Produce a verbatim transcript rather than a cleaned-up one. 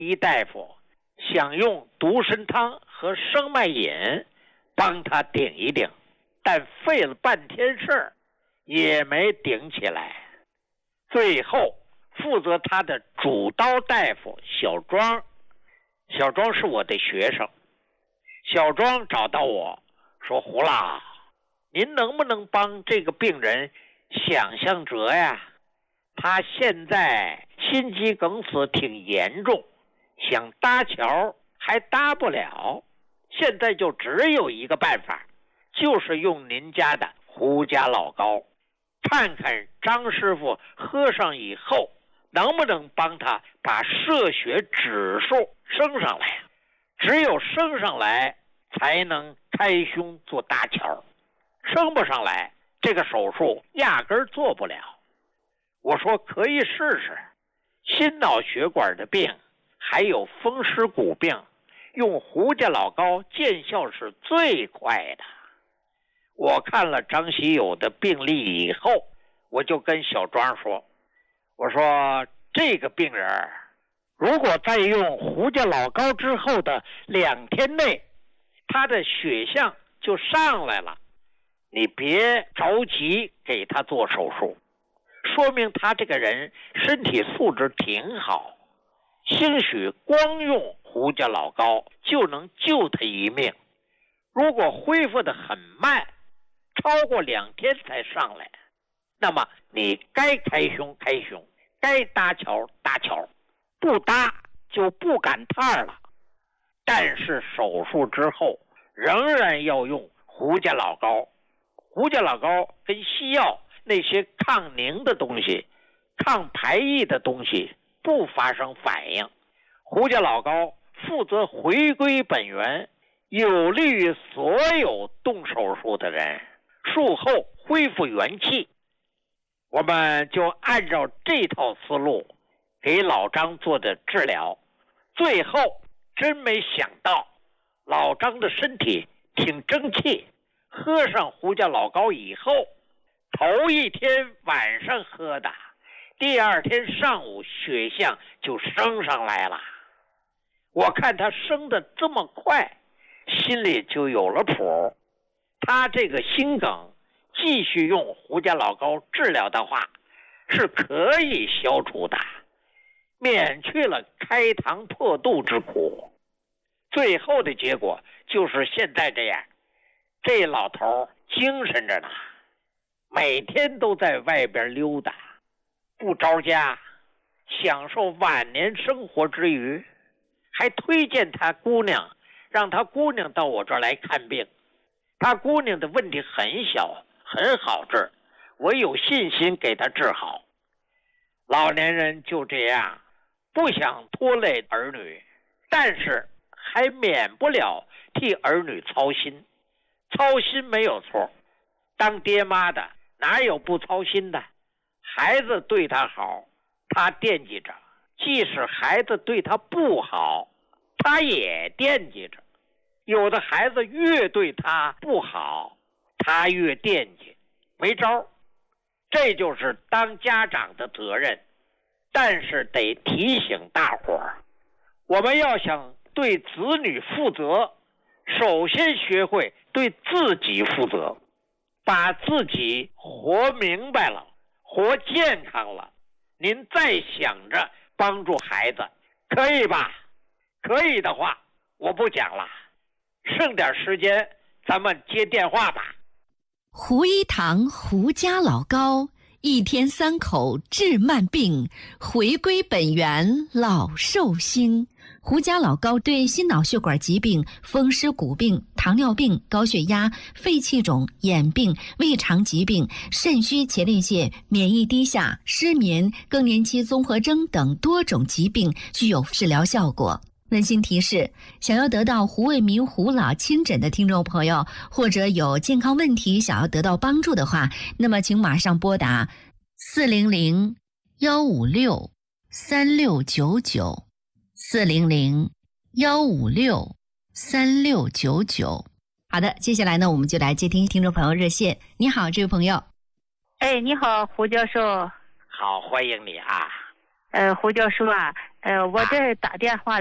一大夫想用独参汤和生脉饮帮他顶一顶，但费了半天事儿也没顶起来。最后负责他的主刀大夫小庄，小庄是我的学生，小庄找到我说：胡老，您能不能帮这个病人想象辙呀？他现在心肌梗死挺严重，想搭桥还搭不了，现在就只有一个办法，就是用您家的胡家老膏，看看张师傅喝上以后能不能帮他把射血指数升上来。只有升上来才能开胸做搭桥，升不上来这个手术压根儿做不了。我说可以试试，心脑血管的病还有风湿骨病，用胡家老膏见效是最快的。我看了张喜友的病例以后，我就跟小庄说，我说这个病人如果在用胡家老膏之后的两天内他的血象就上来了，你别着急给他做手术，说明他这个人身体素质挺好，兴许光用胡家老膏就能救他一命。如果恢复得很慢，超过两天才上来，那么你该开胸开胸，该搭桥搭桥，不搭就不赶趟了。但是手术之后仍然要用胡家老膏，胡家老膏跟西药那些抗凝的东西、抗排异的东西不发生反应。胡家老膏负责回归本源，有利于所有动手术的人术后恢复元气。我们就按照这套思路给老张做的治疗，最后真没想到老张的身体挺争气，喝上胡家老膏以后，头一天晚上喝的，第二天上午血象就升上来了。我看他升得这么快，心里就有了谱。他这个心梗继续用胡家老膏治疗的话，是可以消除的，免去了开膛破肚之苦。最后的结果就是现在这样，这老头精神着呢，每天都在外边溜达，不着家，享受晚年生活之余，还推荐他姑娘，让他姑娘到我这儿来看病。他姑娘的问题很小，很好治，我有信心给他治好。老年人就这样，不想拖累儿女，但是还免不了替儿女操心。操心没有错，当爹妈的哪有不操心的？孩子对他好，他惦记着，即使孩子对他不好，他也惦记着。有的孩子越对他不好，他越惦记，没招。这就是当家长的责任。但是得提醒大伙儿，我们要想对子女负责，首先学会对自己负责，把自己活明白了，活健康了，您再想着帮助孩子，可以吧？可以的话，我不讲了，剩点时间咱们接电话吧。 胡一堂胡家老膏，一天三口治慢病，回归本源老寿星。胡家老膏对心脑血管疾病、风湿骨病、糖尿病、高血压、肺气肿、眼病、胃肠疾病、肾虚前列腺、免疫低下、失眠、更年期综合征等多种疾病具有治疗效果。温馨提示，想要得到胡卫民胡老亲诊的听众朋友，或者有健康问题想要得到帮助的话，那么请马上拨打四零零幺五六三六九九 四零零幺五六三六九九。好的，接下来呢，我们就来接听听众朋友热线。你好，这位朋友。 哎，你好，胡教授。 好，欢迎你啊。 呃，胡教授啊，呃，我这打电话